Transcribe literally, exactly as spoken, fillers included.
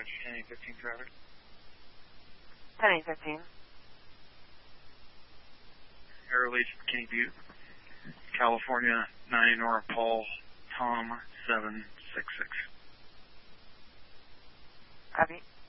ten eight fifteen traffic. ten eight fifteen. Air Leach, McKinney Butte, California, nine Nora Paul, Tom seven six six. Copy.